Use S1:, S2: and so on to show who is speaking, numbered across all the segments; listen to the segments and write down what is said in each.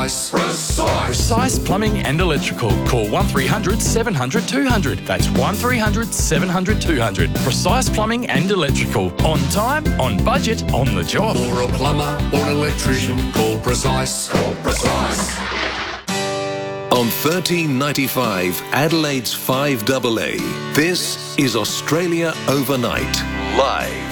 S1: Precise Plumbing and Electrical. Call 1300 700 200. That's 1300 700 200. Precise Plumbing and Electrical. On time, on budget, on the job.
S2: For a plumber or an electrician, call Precise. Call Precise.
S3: On 1395, Adelaide's 5AA, this is Australia Overnight, live.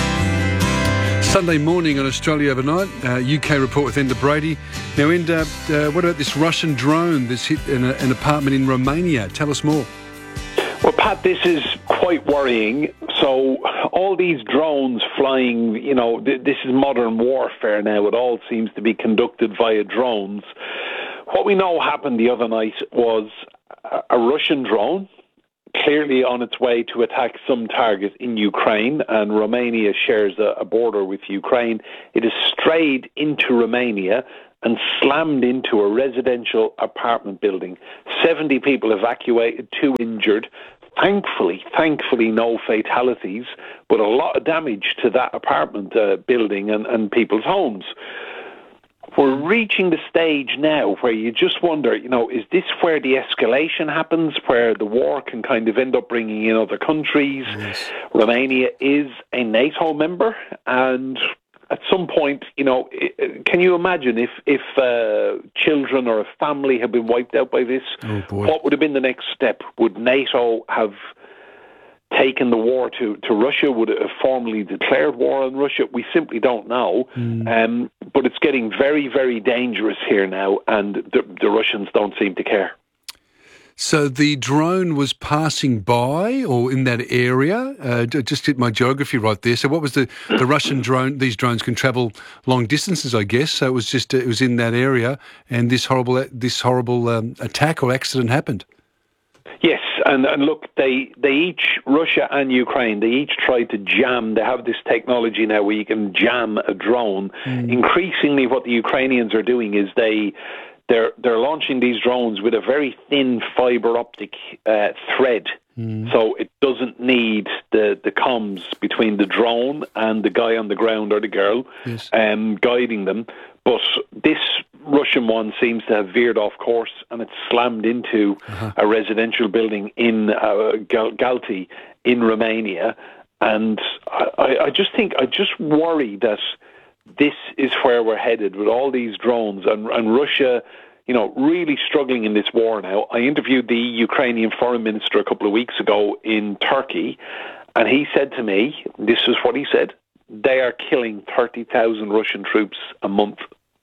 S4: Sunday morning on Australia Overnight, UK report with Enda Brady. Now, Enda, what about this Russian drone that's hit an apartment in Romania? Tell us more.
S5: Well, Pat, this is quite worrying. So all these drones flying, this is modern warfare now. It all seems to be conducted via drones. What we know happened the other night was a Russian drone, clearly on its way to attack some target in Ukraine, and Romania shares a border with Ukraine. It has strayed into Romania and slammed into a residential apartment building. 70 people evacuated, 2 injured. Thankfully, no fatalities, but a lot of damage to that apartment building and people's homes. We're reaching the stage now where you just wonder, is this where the escalation happens, where the war can kind of end up bringing in other countries?
S4: Yes.
S5: Romania is a NATO member, and at some point, can you imagine if children or a family have been wiped out by this?
S4: Oh boy.
S5: What would have been the next step? Would NATO have taken the war to Russia? Would it have formally declared war on Russia? We simply don't know. But it's getting very, very dangerous here now, and the Russians don't seem to care.
S4: So the drone was passing by or in that area? Just hit my geography right there. So what was the Russian drone? These drones can travel long distances, I guess. So it was in that area, and this horrible attack or accident happened.
S5: Yes, and look, they each, Russia and Ukraine, they each tried to jam. They have this technology now where you can jam a drone. Increasingly, what the Ukrainians are doing is they're launching these drones with a very thin fibre optic thread. So it doesn't need the comms between the drone and the guy on the ground or the girl guiding them. But this Russian one seems to have veered off course, and it's slammed into a residential building in Galti in Romania. And I just worry that this is where we're headed with all these drones and Russia, really struggling in this war now. I interviewed the Ukrainian foreign minister a couple of weeks ago in Turkey, and he said to me, this is what he said: they are killing 30,000 Russian troops a month,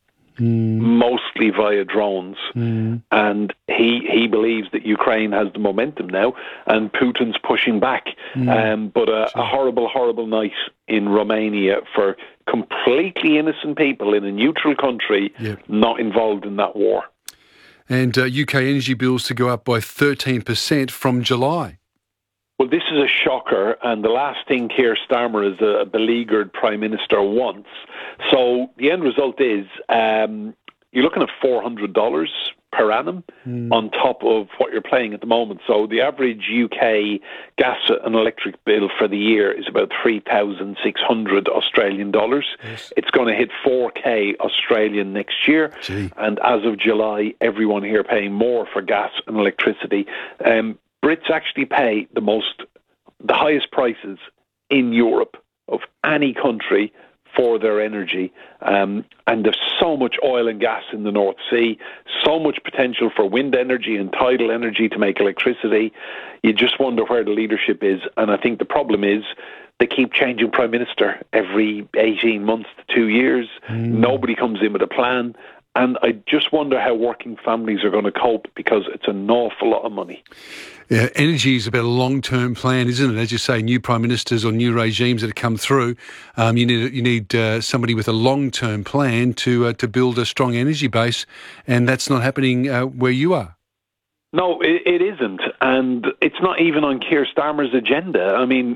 S5: mostly via drones. And he believes that Ukraine has the momentum now, and Putin's pushing back. But a horrible, horrible night in Romania for completely innocent people in a neutral country not involved in that war.
S4: And UK energy bills to go up by 13% from July.
S5: Well, this is a shocker, and the last thing Keir Starmer as a beleaguered Prime Minister wants. So the end result is you're looking at $400 per annum on top of what you're paying at the moment. So the average UK gas and electric bill for the year is about 3,600 Australian dollars. Yes. It's going to hit 4K Australian next year.
S4: Gee.
S5: And as of July, everyone here paying more for gas and electricity. Brits actually pay the highest prices in Europe of any country for their energy. And there's so much oil and gas in the North Sea, so much potential for wind energy and tidal energy to make electricity. You just wonder where the leadership is. And I think the problem is they keep changing Prime Minister every 18 months to 2 years. Nobody comes in with a plan. And I just wonder how working families are going to cope, because it's an awful lot of money.
S4: Yeah, energy is about a long-term plan, isn't it? As you say, new prime ministers or new regimes that have come through, you need somebody with a long-term plan to build a strong energy base, and that's not happening where you are.
S5: No, it isn't, and it's not even on Keir Starmer's agenda. I mean,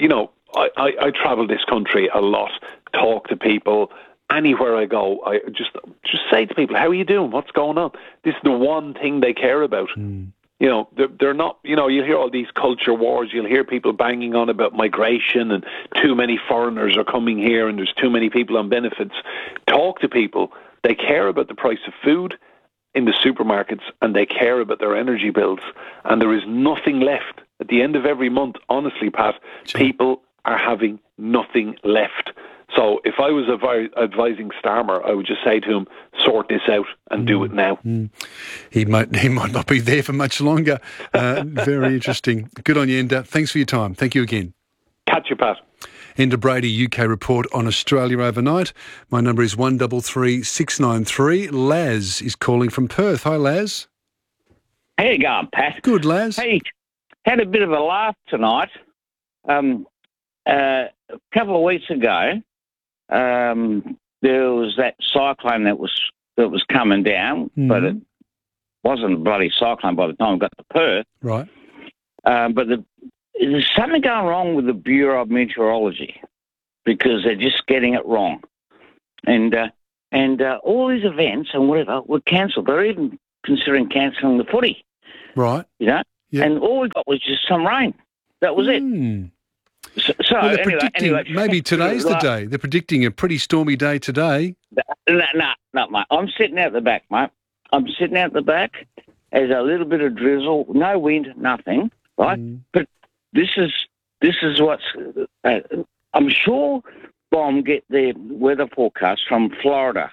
S5: I travel this country a lot, talk to people. Anywhere I go, I just say to people, how are you doing? What's going on? This is the one thing they care about. They're not, you'll hear all these culture wars. You'll hear people banging on about migration and too many foreigners are coming here and there's too many people on benefits. Talk to people. They care about the price of food in the supermarkets, and they care about their energy bills. And there is nothing left. At the end of every month, honestly, Pat, people are having nothing left. So if I was advising Starmer, I would just say to him, sort this out and do it now.
S4: He might not be there for much longer. Very interesting. Good on you, Enda. Thanks for your time. Thank you again.
S5: Catch you, Pat.
S4: Enda Brady, UK report on Australia overnight. My number is 133693. Laz is calling from Perth. Hi, Laz.
S6: How you going, Pat?
S4: Good, Laz.
S6: Hey, had a bit of a laugh tonight. A couple of weeks ago, there was that cyclone that was coming down, but it wasn't a bloody cyclone by the time it got to Perth.
S4: Right.
S6: But there's something going wrong with the Bureau of Meteorology because they're just getting it wrong. And all these events and whatever were cancelled. They're even considering cancelling the footy.
S4: Right.
S6: You know?
S4: Yep.
S6: And all we got was just some rain. That was it. So
S4: Well, they're
S6: anyway,
S4: predicting, maybe today's the day. They're predicting a pretty stormy day today.
S6: No, mate. I'm sitting out the back, mate. I'm sitting out the back. There's a little bit of drizzle, no wind, nothing, right? But this is what's. I'm sure Bomb get their weather forecast from Florida,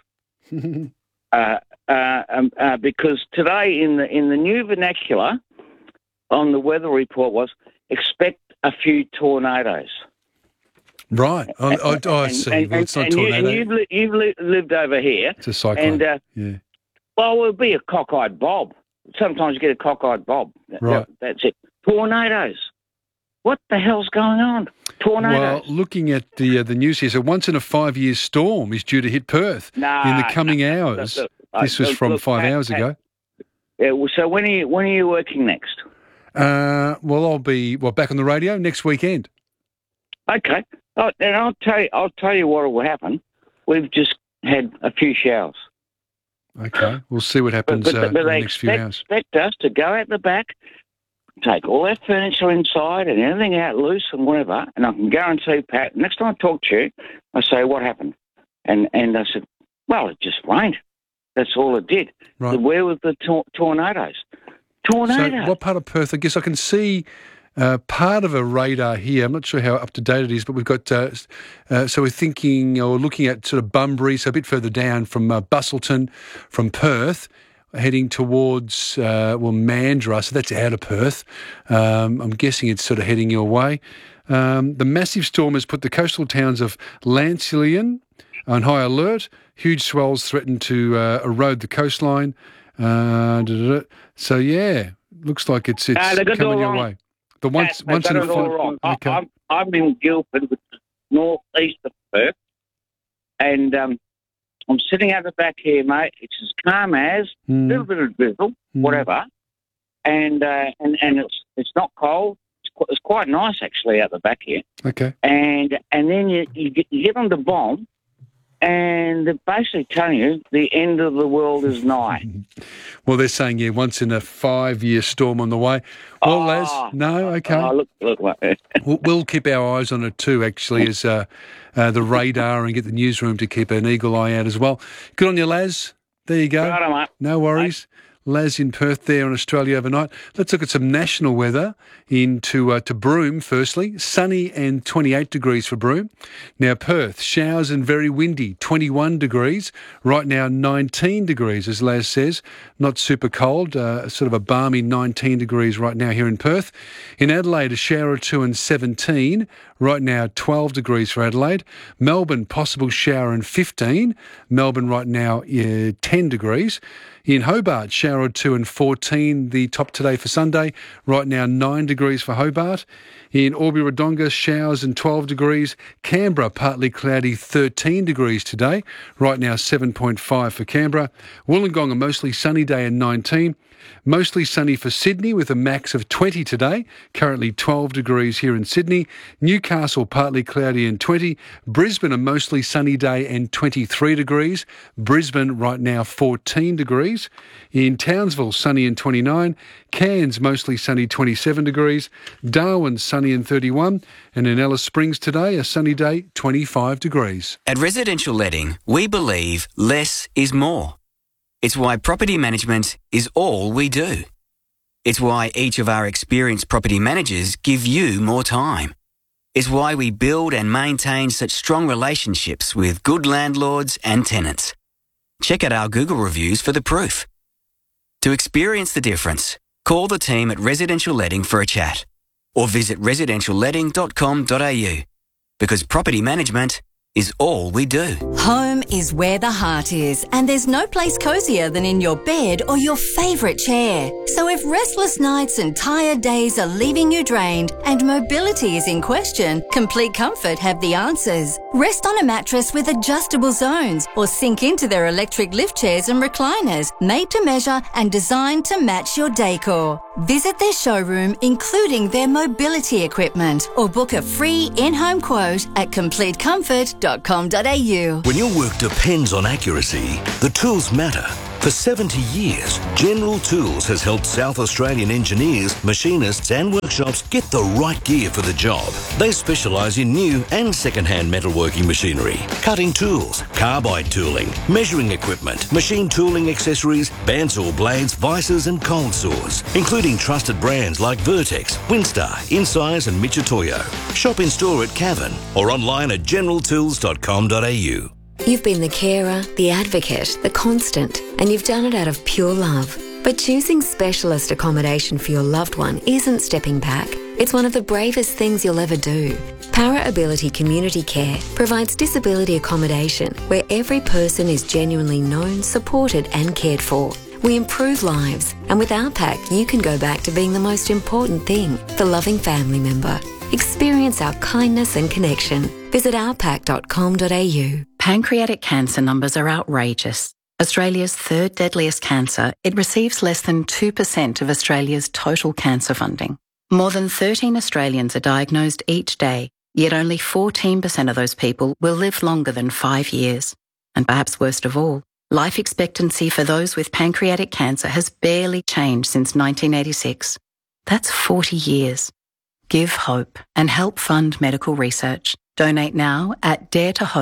S6: because today in the new vernacular on the weather report was expect a few tornadoes.
S4: Right. I see. Well, it's not a tornado.
S6: You've lived over here.
S4: It's a cyclone.
S6: And, well, it'll be a cockeyed bob. Sometimes you get a cockeyed bob.
S4: Right.
S6: That's it. Tornadoes. What the hell's going on? Tornadoes.
S4: Well, looking at the news here, so once in a 5-year storm is due to hit Perth in the coming hours. This was from 5 hours ago.
S6: Yeah, well, so when are you working next?
S4: Well, I'll be back on the radio next weekend.
S6: Okay. And I'll tell you what will happen. We've just had a few showers.
S4: Okay, we'll see what happens in the next few hours.
S6: They expect us to go out the back, take all that furniture inside and everything out loose and whatever, and I can guarantee, Pat, next time I talk to you, I say, what happened? And I said, well, it just rained. That's all it did.
S4: Right.
S6: Where was the tornadoes? Tornadoes.
S4: So what part of Perth? I guess I can see part of a radar here. I'm not sure how up to date it is, but we've got, so we're thinking or looking at sort of Bunbury, so a bit further down from Busselton, from Perth, heading towards, Mandurah, so that's out of Perth. I'm guessing it's sort of heading your way. The massive storm has put the coastal towns of Lancilian on high alert. Huge swells threaten to erode the coastline. So, yeah, looks like it's coming your way. But once in a
S6: wrong. Okay. I'm in Guildford, which is northeast of Perth, and I'm sitting out the back here, mate. It's as calm as a little bit of drizzle, whatever, and it's not cold. It's quite nice actually out the back here.
S4: Okay.
S6: And then you get on the bomb, and they're basically telling you the end of the world is nigh.
S4: Well, they're saying, once in a 5-year storm on the way. Well, Les, no, okay.
S6: Look.
S4: We'll keep our eyes on it too, actually, as the radar, and get the newsroom to keep an eagle eye out as well. Good on you, Laz. There you go.
S6: Right on, mate.
S4: No worries. Laz in Perth there on Australia overnight. Let's look at some national weather into to Broome firstly. Sunny and 28 degrees for Broome. Now Perth, showers and very windy, 21 degrees. Right now 19 degrees, as Laz says. Not super cold, sort of a balmy 19 degrees right now here in Perth. In Adelaide, a shower or two and 17. Right now 12 degrees for Adelaide. Melbourne, possible shower and 15. Melbourne right now 10 degrees. In Hobart, shower or two and 14, the top today for Sunday. Right now, 9 degrees for Hobart. In Albury-Wodonga, showers and 12 degrees. Canberra, partly cloudy, 13 degrees today. Right now, 7.5 for Canberra. Wollongong, a mostly sunny day and 19. Mostly sunny for Sydney with a max of 20 today. Currently 12 degrees here in Sydney. Newcastle, partly cloudy and 20. Brisbane, a mostly sunny day and 23 degrees. Brisbane right now 14 degrees. In Townsville, sunny and 29. Cairns, mostly sunny, 27 degrees. Darwin, sunny and 31. And in Alice Springs today, a sunny day, 25 degrees.
S7: At Residential Letting, we believe less is more. It's why property management is all we do. It's why each of our experienced property managers give you more time. It's why we build and maintain such strong relationships with good landlords and tenants. Check out our Google reviews for the proof. To experience the difference, call the team at Residential Letting for a chat or visit residentialletting.com.au because property management is all we do.
S8: Home is where the heart is, and there's no place cosier than in your bed or your favourite chair. So if restless nights and tired days are leaving you drained and mobility is in question, Complete Comfort have the answers. Rest on a mattress with adjustable zones or sink into their electric lift chairs and recliners, made to measure and designed to match your decor. Visit their showroom, including their mobility equipment, or book a free in-home quote at completecomfort.com.au.
S9: When your work depends on accuracy, the tools matter. For 70 years, General Tools has helped South Australian engineers, machinists and workshops get the right gear for the job. They specialise in new and second-hand metalworking machinery, cutting tools, carbide tooling, measuring equipment, machine tooling accessories, bandsaw blades, vices and cold saws, including trusted brands like Vertex, Winstar, Incise and Michitoyo. Shop in store at Cavan or online at generaltools.com.au.
S10: You've been the carer, the advocate, the constant, and you've done it out of pure love. But choosing specialist accommodation for your loved one isn't stepping back. It's one of the bravest things you'll ever do. Para Ability Community Care provides disability accommodation where every person is genuinely known, supported and cared for. We improve lives, and with OurPack, you can go back to being the most important thing, the loving family member. Experience our kindness and connection. Visit ourpack.com.au.
S11: Pancreatic cancer numbers are outrageous. Australia's third deadliest cancer, it receives less than 2% of Australia's total cancer funding. More than 13 Australians are diagnosed each day, yet only 14% of those people will live longer than 5 years. And perhaps worst of all, life expectancy for those with pancreatic cancer has barely changed since 1986. That's 40 years. Give hope and help fund medical research. Donate now at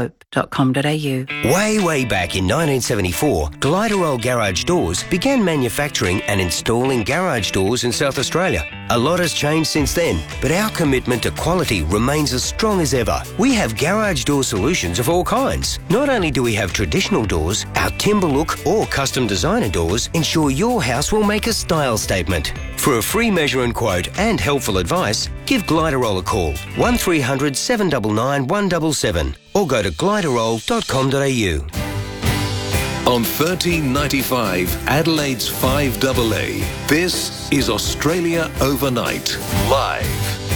S11: daretohope.com.au.
S12: Way back in 1974, Gliderol Garage Doors began manufacturing and installing garage doors in South Australia. A lot has changed since then, but our commitment to quality remains as strong as ever. We have garage door solutions of all kinds. Not only do we have traditional doors, our timber look or custom designer doors ensure your house will make a style statement. For a free measure and quote and helpful advice, give Gliderol a call, 1300 799 177, or go to gliderol.com.au.
S3: On 1395 Adelaide's 5AA, this is Australia Overnight, live.